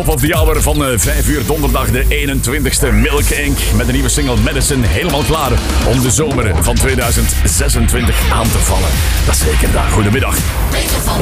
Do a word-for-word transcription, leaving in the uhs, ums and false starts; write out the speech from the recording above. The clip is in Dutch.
Of the Hour van vijf uur donderdag de eenentwintigste. Milk Inc met de nieuwe single Medicine helemaal klaar om de zomer van tweeduizend zesentwintig aan te vallen. Dat is zeker daar. Goedemiddag.